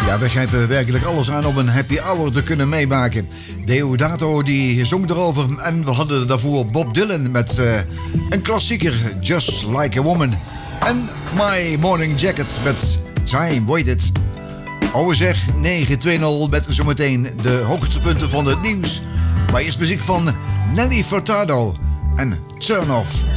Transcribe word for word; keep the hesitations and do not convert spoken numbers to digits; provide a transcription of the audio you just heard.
Ja, we grijpen werkelijk alles aan om een happy hour te kunnen meemaken. Deodato die zong erover en we hadden daarvoor Bob Dylan met uh, een klassieker, Just Like a Woman. En My Morning Jacket met Time Waited. Oude zeg, negen twee nul met zometeen de hoogtepunten van het nieuws. Maar eerst muziek van Nelly Furtado en Turn Off.